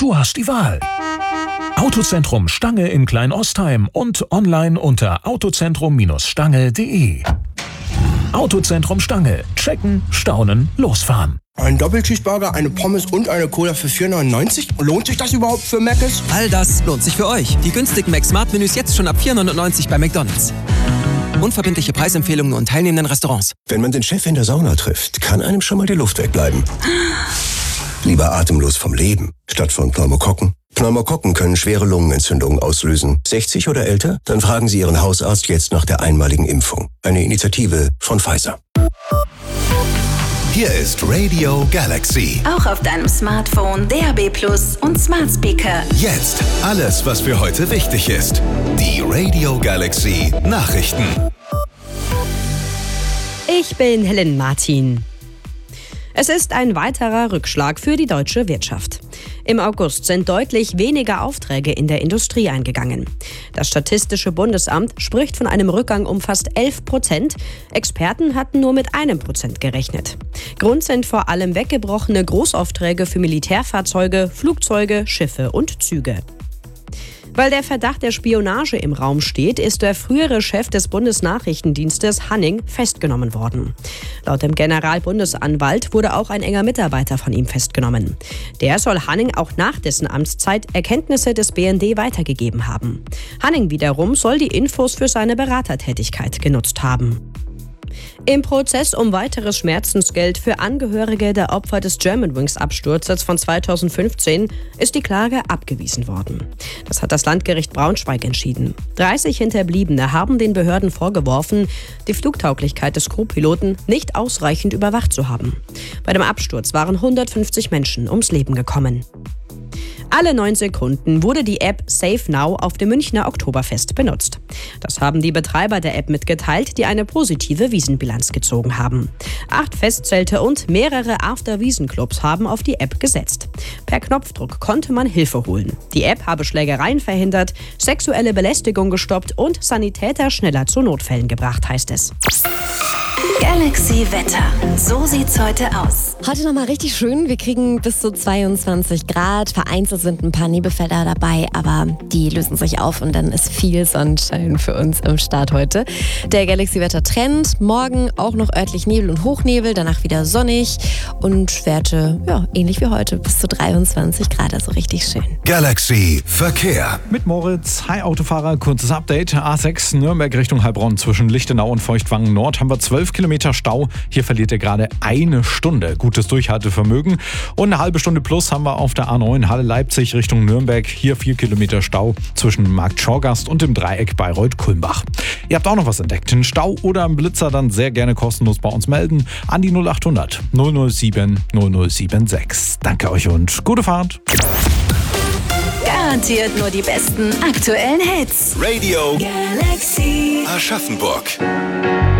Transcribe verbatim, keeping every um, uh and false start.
Du hast die Wahl. Autozentrum Stange in Kleinostheim und online unter autozentrum Stange punkt de. Autozentrum Stange. Checken, staunen, losfahren. Ein Doppelcheeseburger, eine Pommes und eine Cola für vier neunundneunzig? Lohnt sich das überhaupt für Mc's? All das lohnt sich für euch. Die günstigen Mac-Smart-Menüs jetzt schon ab vier neunundneunzig bei McDonald's. Unverbindliche Preisempfehlungen und teilnehmenden Restaurants. Wenn man den Chef in der Sauna trifft, kann einem schon mal die Luft wegbleiben. Lieber atemlos vom Leben, statt von Pneumokokken. Pneumokokken können schwere Lungenentzündungen auslösen. sechzig oder älter? Dann fragen Sie Ihren Hausarzt jetzt nach der einmaligen Impfung. Eine Initiative von Pfizer. Hier ist Radio Galaxy. Auch auf deinem Smartphone, D A B Plus und Smart Speaker. Jetzt alles, was für heute wichtig ist. Die Radio Galaxy Nachrichten. Ich bin Helen Martin. Es ist ein weiterer Rückschlag für die deutsche Wirtschaft. Im August sind deutlich weniger Aufträge in der Industrie eingegangen. Das Statistische Bundesamt spricht von einem Rückgang um fast elf Prozent. Experten hatten nur mit einem Prozent gerechnet. Grund sind vor allem weggebrochene Großaufträge für Militärfahrzeuge, Flugzeuge, Schiffe und Züge. Weil der Verdacht der Spionage im Raum steht, ist der frühere Chef des Bundesnachrichtendienstes Hanning festgenommen worden. Laut dem Generalbundesanwalt wurde auch ein enger Mitarbeiter von ihm festgenommen. Der soll Hanning auch nach dessen Amtszeit Erkenntnisse des B N D weitergegeben haben. Hanning wiederum soll die Infos für seine Beratertätigkeit genutzt haben. Im Prozess um weiteres Schmerzensgeld für Angehörige der Opfer des Germanwings-Absturzes von zweitausendfünfzehn ist die Klage abgewiesen worden. Das hat das Landgericht Braunschweig entschieden. dreißig Hinterbliebene haben den Behörden vorgeworfen, die Flugtauglichkeit des Co-Piloten nicht ausreichend überwacht zu haben. Bei dem Absturz waren hundertfünfzig Menschen ums Leben gekommen. Alle neun Sekunden wurde die App Safe Now auf dem Münchner Oktoberfest benutzt. Das haben die Betreiber der App mitgeteilt, die eine positive Wiesenbilanz gezogen haben. Acht Festzelte und mehrere After-Wiesen-Clubs haben auf die App gesetzt. Per Knopfdruck konnte man Hilfe holen. Die App habe Schlägereien verhindert, sexuelle Belästigung gestoppt und Sanitäter schneller zu Notfällen gebracht, heißt es. Galaxy Wetter. So sieht's heute aus. Heute nochmal richtig schön. Wir kriegen bis zu zweiundzwanzig Grad. Vereinzelt sind ein paar Nebelfelder dabei, aber die lösen sich auf und dann ist viel Sonnenschein für uns im Start heute. Der Galaxy Wetter Trend. Morgen auch noch örtlich Nebel und Hochnebel, danach wieder sonnig und Werte, ja, ähnlich wie heute, bis zu dreiundzwanzig Grad, also richtig schön. Galaxy Verkehr. Mit Moritz. Hi Autofahrer, kurzes Update. A sechs Nürnberg Richtung Heilbronn zwischen Lichtenau und Feuchtwangen Nord haben wir zwölf Kilometer Stau. Hier verliert ihr gerade eine Stunde. Gutes Durchhaltevermögen. Und eine halbe Stunde plus haben wir auf der A neun Halle-Leipzig Richtung Nürnberg. Hier vier Kilometer Stau zwischen Markt Schorgast und dem Dreieck Bayreuth-Kulmbach. Ihr habt auch noch was entdeckt. Einen Stau oder einen Blitzer, dann sehr gerne kostenlos bei uns melden. An die null achthundert null null sieben null null sieben sechs. Danke euch und gute Fahrt. Garantiert nur die besten aktuellen Hits. Radio Galaxy Aschaffenburg.